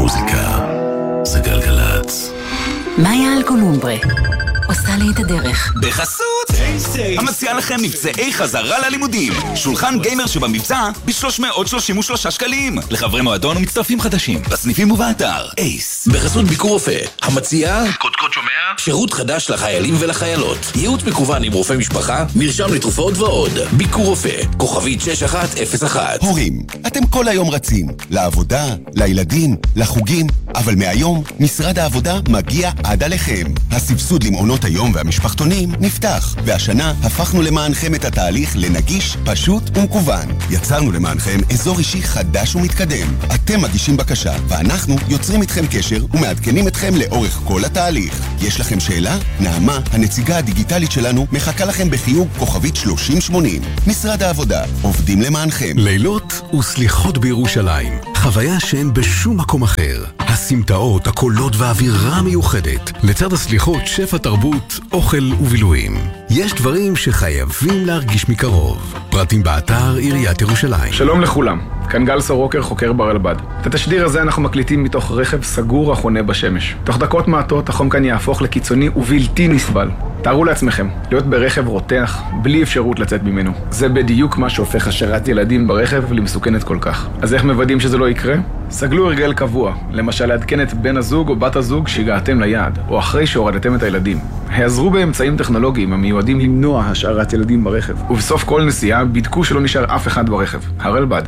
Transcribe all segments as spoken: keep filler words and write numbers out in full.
מוזיקה זה גלגלץ. מאיה אלקולומברה עושה לי את הדרך בחסות המציעה לכם מבצעי חזרה ללימודים. שולחן גיימר שבמבצע ב-שלוש מאות שלושים ושלושה שקלים לחברי מועדון ומצטרפים חדשים בסניפים ובאתר אייס. בחסות ביקור רופא המציעה קודקוד שומע שירות חדש לחיילים ולחיילות, ייעוץ מקוון עם רופא משפחה, מרשם לתרופות ועוד. ביקור רופא כוכבית שש אחת אפס אחת. הורים, אתם כל היום רצים לעבודה, לילדים, לחוגים, אבל מהיום משרד העבודה מגיע עד עליכם. הסבסוד למעונות היום והמשפחתונים נפתח, והשנה הפכנו למענכם את התהליך לנגיש, פשוט ומקוון. יצרנו למענכם אזור אישי חדש ומתקדם. אתם מגישים בקשה ואנחנו יוצרים איתכם קשר ומעדכנים אתכם לאורך כל התהליך. יש לכם שאלה? נעמה, הנציגה הדיגיטלית שלנו, מחכה לכם בחיוג כוכבית שלושים שמונים. משרד העבודה, עובדים למענכם. לילות וסליחות בירושלים, חוויה שאין בשום מקום אחר. הסמטאות, הקולות והאווירה מיוחדת. לצד הסליחות, שפע תרבות, אוכל ובילויים. יש דברים שחייבים להרגיש מקרוב. פרטים באתר עיריית ירושלים. שלום לכולם, כאן גל סורוקר, חוקר ברלב"ד. את התשדיר הזה אנחנו מקליטים מתוך רכב סגור החונה בשמש. תוך דקות מעטות החום כאן יהפוך לקיצוני ובלתי נסבל. תארו לעצמכם, להיות ברכב רותח, בלי אפשרות לצאת ממנו. זה בדיוק מה שהופך השארת ילדים ברכב למסוכנת כל כך. אז איך מוודאים שזה לא יקרה? סגלו הרגל קבוע, למשל לעדכן את בן הזוג או בת הזוג שהגעתם ליעד, או אחרי שהורדתם את הילדים. העזרו באמצעים טכנולוגיים המיועדים למנוע השארת ילדים ברכב. ובסוף כל נסיעה בדקו שלא נשאר אף אחד ברכב. הרלב"ד.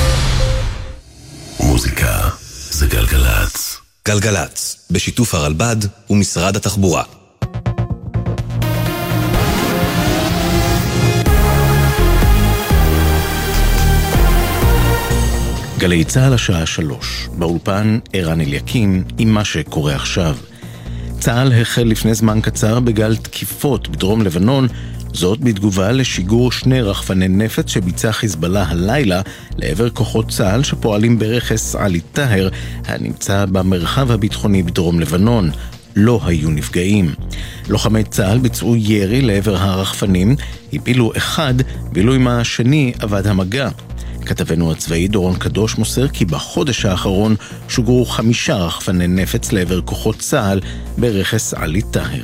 מוזיקה זה גלגלץ. גלגלץ, בשיתוף הרלב"ד ומשרד התחבורה. גלי צהל השעה שלוש, באולפן ערן אליקים עם מה שקורה עכשיו. צהל החל לפני זמן קצר בגל תקיפות בדרום לבנון, זאת בתגובה לשיגור שני רחפני נפץ שביצע חיזבאללה הלילה לעבר כוחות צהל שפועלים ברכס עלי טהר, הנמצא במרחב הביטחוני בדרום לבנון. לא היו נפגעים. לוחמי צהל ביצעו ירי לעבר הרחפנים, הפילו אחד, ואילו עם השני עבד המגע. כתבנו הצבאי דורון קדוש מוסר כי בחודש האחרון שוגרו חמישה רחפני נפץ לעבר כוחות צהל ברכס עלי טהר.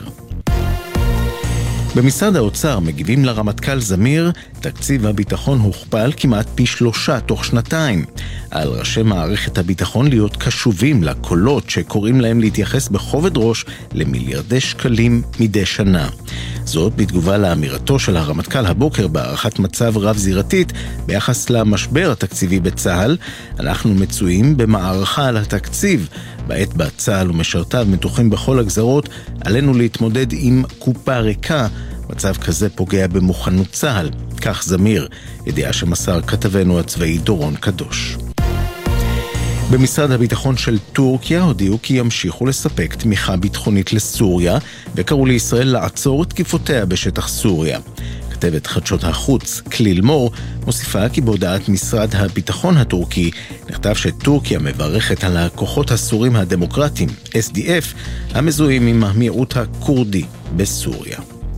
במשרד האוצר מגיבים לרמטכ"ל זמיר, תקציב הביטחון הוכפל כמעט פי שלושה תוך שנתיים. על ראשי מערכת הביטחון להיות קשובים לקולות שקוראים להם להתייחס בכובד ראש למיליארדי שקלים מדי שנה. זאת בתגובה לאמירתו של הרמטכ"ל הבוקר בהערכת מצב רב זירתית ביחס למשבר התקציבי בצה"ל. אנחנו מצויים במערכה על התקציב. בעת בה צה"ל ומשרתיו מתוחים בכל הגזרות, עלינו להתמודד עם קופה ריקה. מצב כזה פוגע במוכנות צה"ל. כך זמיר, ידיעה שמסר כתבנו הצבאי דורון קדוש. במשרד הביטחון של טורקיה הודיעו כי ימשיכו לספק תמיכה ביטחונית לסוריה, וקראו לישראל לעצור את תקיפותיה בשטח סוריה. כתבת חדשות החוץ כליל מור מוסיפה כי בהודעת משרד הביטחון הטורקי נכתב שטורקיה מברכת על הכוחות הסורים הדמוקרטיים, אס די אף, המזוהים עם המיעוט הקורדי בסוריה.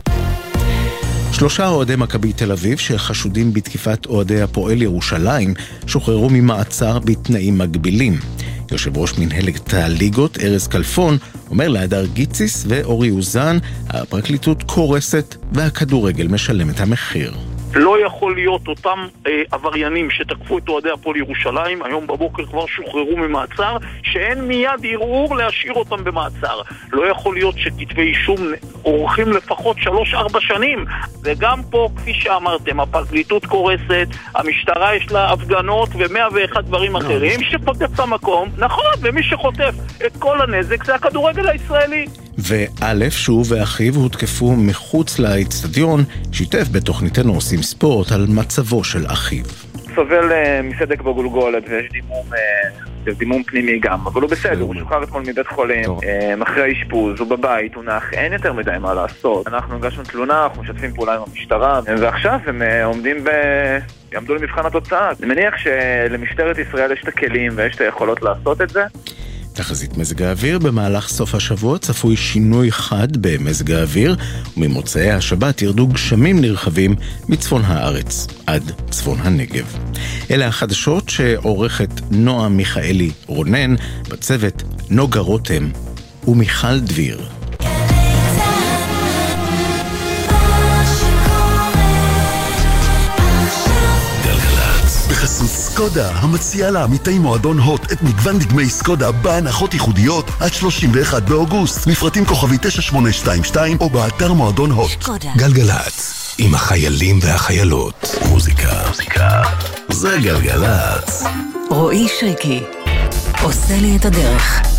שלושה אוהדי מכבי תל אביב שחשודים בתקיפת אוהדי הפועל ירושלים שוחררו ממעצר בתנאים מגבילים. יושב ראש מנהלת הליגות ארז כלפון אומר להדר גיציס ואורי אוזן, הפרקליטות קורסת והכדורגל משלם את המחיר. לא יכול להיות אותם אה, עבריינים שתקפו את אוהדי הפועל ירושלים, היום בבוקר כבר שוחררו ממעצר, שאין מיד ערעור להשאיר אותם במעצר. לא יכול להיות שכתבי אישום עורכים לפחות שלוש ארבע שנים. וגם פה, כפי שאמרתם, הפרקליטות קורסת, המשטרה יש לה הפגנות ומאה ואחד דברים אחרים שחוטף את המקום. נכון, ומי שחוטף את כל הנזק זה הכדורגל הישראלי. וא' שהוא ואחיו הותקפו מחוץ לאצטדיון, שיתף בתוכניתנו עושים ספורט על מצבו של אחיו. סובל מסדק בגולגולת ויש דימום, דימום פנימי גם, אבל הוא בסדר, הוא שוחרר אתמול מבית חולים, אחרי האשפוז, הוא בבית, הוא נח, אין יותר מדי מה לעשות. אנחנו הגשנו תלונה, אנחנו משתפים פעולה עם המשטרה, ועכשיו הם עומדים ב... יעמדו למבחן התוצאה. אני מניח שלמשטרת ישראל יש את הכלים ויש את היכולות לעשות את זה. תחזית מזג האוויר, במהלך סוף השבוע צפוי שינוי חד במזג האוויר, וממוצאי השבת ירדו גשמים נרחבים מצפון הארץ עד צפון הנגב. אלה החדשות שעורכת נועה מיכאלי רונן, בצוות נוגה רותם ומיכל דביר. בחסות סקודה, המציעה לעמיתי מועדון הוט את מגוון דגמי סקודה בהנחות ייחודיות עד שלושים ואחד באוגוסט. מפרטים כוכבי תשע שמונה שתיים שתיים או באתר מועדון הוט. סקודה. גלגלץ, עם החיילים והחיילות. מוזיקה, מוזיקה. זה גלגלץ. רועי שריקי, עושה לי את הדרך.